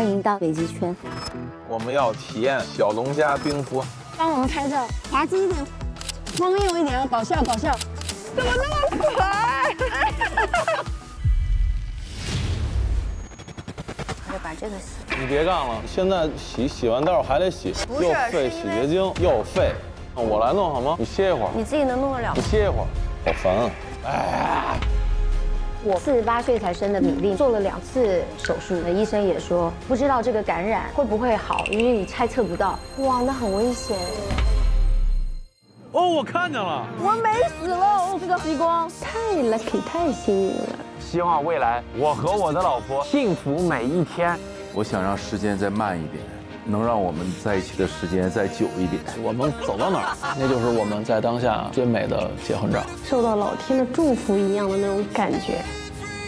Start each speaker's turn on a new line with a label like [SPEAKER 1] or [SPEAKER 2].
[SPEAKER 1] 欢迎到北极圈。
[SPEAKER 2] 我们要体验小龙虾冰敷。
[SPEAKER 3] 帮我们拍照，滑稽一点，荒谬一点，搞笑搞笑。怎么那么可爱？
[SPEAKER 1] 我就把这个洗。
[SPEAKER 4] 你别干了，现在洗完道还得洗，又费洗洁精又费。我来弄好吗？你歇一会儿。
[SPEAKER 1] 你自己能弄得了？
[SPEAKER 4] 你歇一会儿，好烦啊！哎。
[SPEAKER 1] 我48岁才生的米粒，做了2次手术，医生也说不知道这个感染会不会好，因为你猜测不到。哇，那很危险。
[SPEAKER 4] 哦，我看见了，
[SPEAKER 3] 我没死了，这个极光
[SPEAKER 1] 太 lucky， 太幸运了。
[SPEAKER 5] 希望未来我和我的老婆幸福每一天。
[SPEAKER 6] 我想让时间再慢一点，能让我们在一起的时间再久一点。
[SPEAKER 4] 我们走到哪儿，那就是我们在当下最美的结婚照。
[SPEAKER 7] 受到老天的祝福一样的那种感觉。